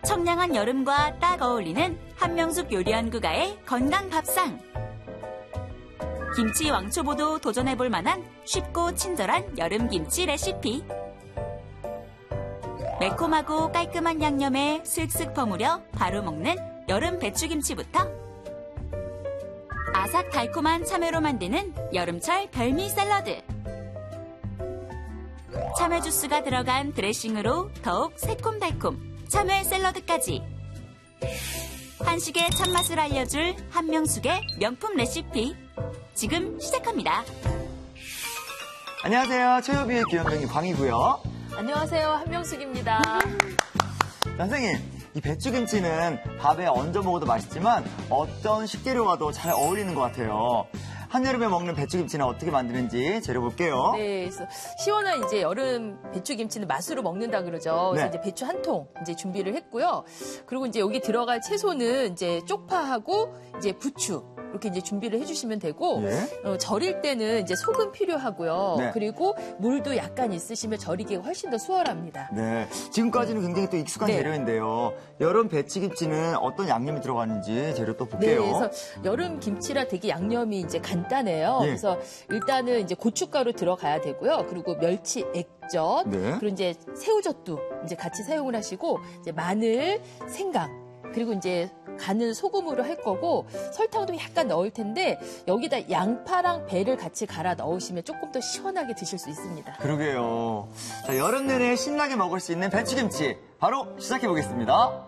청량한 여름과 딱 어울리는 한명숙 요리연구가의 건강 밥상. 김치 왕초보도 도전해볼 만한 쉽고 친절한 여름 김치 레시피. 매콤하고 깔끔한 양념에 슥슥 버무려 바로 먹는 여름 배추김치부터 아삭 달콤한 참외로 만드는 여름철 별미 샐러드. 참외 주스가 들어간 드레싱으로 더욱 새콤달콤 참외 샐러드까지. 한식의 참맛을 알려줄 한명숙의 명품 레시피. 지금 시작합니다. 안녕하세요. 최유비의 귀염둥이 광이고요. 안녕하세요. 한명숙입니다. 선생님, 이 배추김치는 밥에 얹어 먹어도 맛있지만 어떤 식재료와도 잘 어울리는 것 같아요. 한여름에 먹는 배추김치는 어떻게 만드는지 재료 볼게요. 네, 그래서 시원한 이제 여름 배추김치는 맛으로 먹는다 그러죠. 그래서 네. 이제 배추 한 통 이제 준비를 했고요. 그리고 이제 여기 들어갈 채소는 이제 쪽파하고 이제 부추 이렇게 이제 준비를 해주시면 되고 예. 절일 때는 이제 소금 필요하고요. 네. 그리고 물도 약간 있으시면 절이기가 훨씬 더 수월합니다. 네, 지금까지는 굉장히 또 익숙한 네. 재료인데요. 여름 배추김치는 어떤 양념이 들어가는지 재료 또 네, 볼게요. 그래서 여름 김치라 되게 양념이 이제 간단해요. 예. 그래서 일단은 이제 고춧가루 들어가야 되고요. 그리고 멸치 액젓, 네. 그리고 이제 새우젓도 이제 같이 사용을 하시고 이제 마늘, 생강. 그리고 이제 간은 소금으로 할 거고 설탕도 약간 넣을 텐데 여기다 양파랑 배를 같이 갈아 넣으시면 조금 더 시원하게 드실 수 있습니다. 그러게요. 자, 여름 내내 신나게 먹을 수 있는 배추김치 바로 시작해 보겠습니다.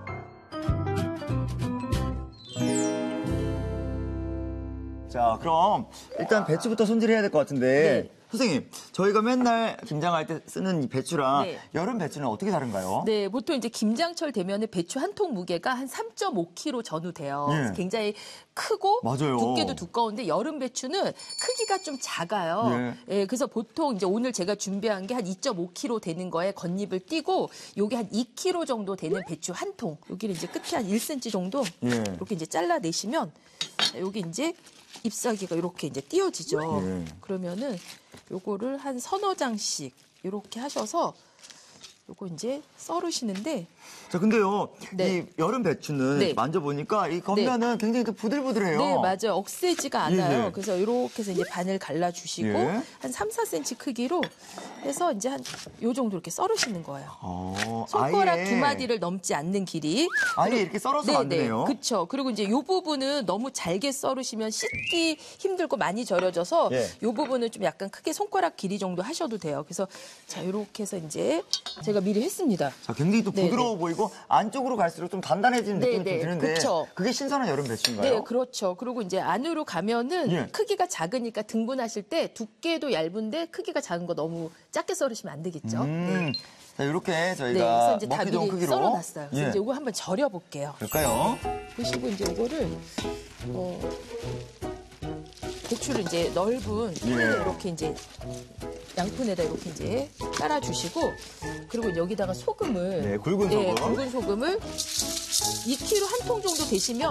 자, 그럼 일단 배추부터 손질해야 될 것 같은데 네. 선생님, 저희가 맨날 김장할 때 쓰는 이 배추랑 네. 여름 배추는 어떻게 다른가요? 네, 보통 이제 김장철 되면은 배추 한 통 무게가 한 3.5kg 전후 돼요. 예. 그래서 굉장히 크고 맞아요. 두께도 두꺼운데 여름 배추는 크기가 좀 작아요. 예, 그래서 보통 이제 오늘 제가 준비한 게 한 2.5kg 되는 거에 겉잎을 띄고 요게 한 2kg 정도 되는 배추 한 통. 여기를 이제 끝에 한 1cm 정도 예. 이렇게 이제 잘라내시면 여기 이제 잎사귀가 이렇게 이제 띄어지죠. 예. 그러면은 요거를 한 서너 장씩 이렇게 하셔서 요거 이제 썰으시는데 자, 근데요, 네. 이 여름 배추는 네. 만져보니까 이 겉면은 굉장히 또 부들부들해요. 네, 맞아요. 억세지가 않아요. 예. 그래서 이렇게 해서 이제 반을 갈라주시고 예. 한 3, 4cm 크기로 해서 이제 한 요 정도 이렇게 썰으시는 거예요. 손가락 아예. 두 마디를 넘지 않는 길이. 아예 이렇게 썰어서 만드네요. 그렇죠. 그리고 이제 요 부분은 너무 잘게 썰으시면 씻기 힘들고 많이 절여져서 예. 요 부분은 좀 약간 크게 손가락 길이 정도 하셔도 돼요. 그래서 자, 요렇게 해서 이제 제가 미리 했습니다. 자, 굉장히 또 네, 부드러워 보이고 안쪽으로 갈수록 좀 단단해지는 네, 느낌이 네, 좀 드는데 그쵸. 그게 신선한 여름 배추인가요? 네, 그렇죠. 그리고 이제 안으로 가면은 예. 크기가 작으니까 등분하실 때 두께도 얇은데 크기가 작은 거 너무 작게 썰으시면 안 되겠죠. 네. 자, 이렇게 네, 저희가 그래서 이제 다 먹기 좋은 미리 크기로 썰어놨어요. 그래서 예. 이제 이거 한번 절여볼게요. 그럴까요? 보시고 이제 이거를 배추를 이제 넓은 예. 이렇게 이제 양푼에다 이렇게 이제 깔아주시고 그리고 여기다가 소금을 네, 굵은 소금. 굵은 소금을 2kg 한 통 정도 되시면